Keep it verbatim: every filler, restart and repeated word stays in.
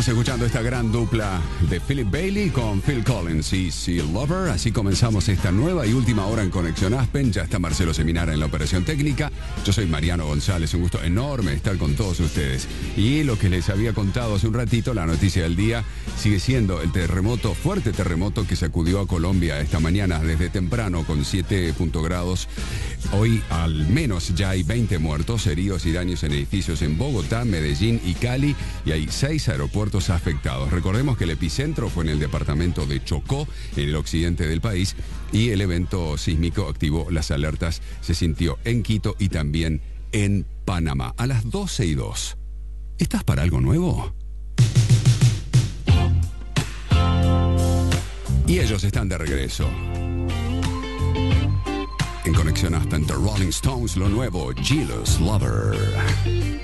Estamos escuchando esta gran dupla de Philip Bailey con Phil Collins y Sea Lover. Así comenzamos esta nueva y última hora en Conexión Aspen. Ya está Marcelo Seminara en la operación técnica. Yo soy Mariano González. Un gusto enorme estar con todos ustedes. Y lo que les había contado hace un ratito, la noticia del día, sigue siendo el terremoto, fuerte terremoto que sacudió a Colombia esta mañana desde temprano con siete grados. Hoy al menos ya hay veinte muertos, heridos y daños en edificios en Bogotá, Medellín y Cali, y hay seis aeropuertos afectados. Recordemos que el epicentro fue en el departamento de Chocó, en el occidente del país, y el evento sísmico activó las alertas. Se sintió en Quito y también en Panamá. A las doce y dos. ¿Estás para algo nuevo? Y ellos están de regreso. En Conexión Aspen, The Rolling Stones, lo nuevo, Jealous Lover.